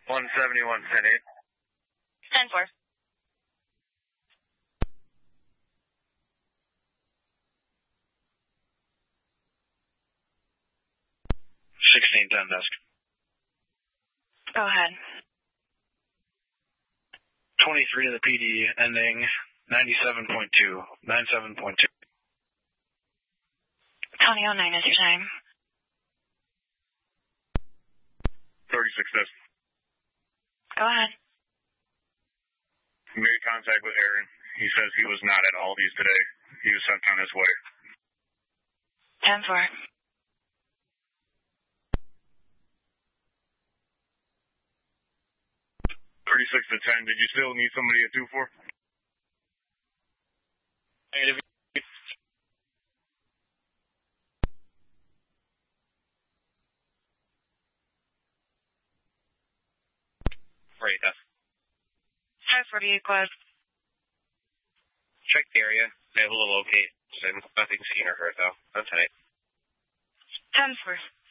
171, 10-8. 10-4. 1610 desk. Go ahead. 23 to the PD, ending 97.2. 97.2. 2009 is your time. 36 desk. Go ahead. Made contact with Aaron. He says he was not at Aldi's today. He was sent on his way. 10-4. 36 to 10. Did you still need somebody at 2-4? Negative. Right, that's 548 Quad. check the area. Able to locate. Nothing seen or heard though. That's 10-8. 10-4.